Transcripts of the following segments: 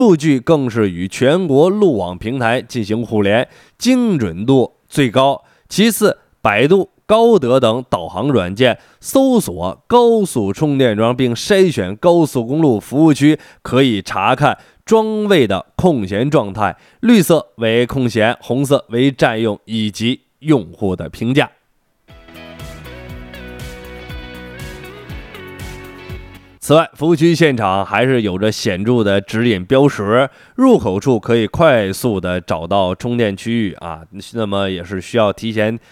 数据更是与全国路网平台进行互联，精准度最高。其次，百度、高德等导航软件搜索高速充电桩并筛选高速公路服务区，可以查看桩位的空闲状态，绿色为空闲，红色为占用，以及用户的评价。此外，服务区现场还是有着显著的指引标识，入口处可以快速的找到充电区域啊。那么也是需要提前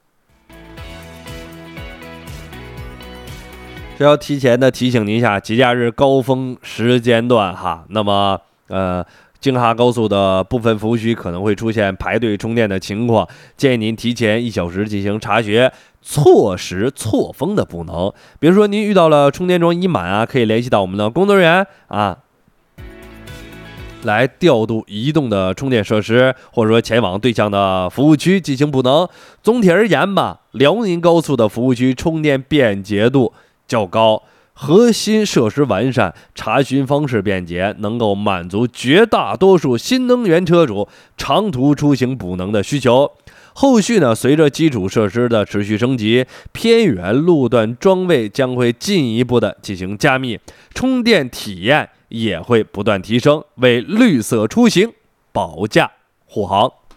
的提醒您一下，节假日高峰时间段哈。那么京哈高速的部分服务区可能会出现排队充电的情况，建议您提前1小时进行查询，错时错峰的不能。比如说您遇到了充电桩已满啊，可以联系到我们的工作人员啊，来调度移动的充电设施，或者说前往对向的服务区进行补能。总体而言吧，辽宁高速的服务区充电便捷度较高，核心设施完善，查询方式便捷，能够满足绝大多数新能源车主长途出行补能的需求。后续呢，随着基础设施的持续升级，偏远路段桩位将会进一步的进行加密，充电体验也会不断提升，为绿色出行保驾护航。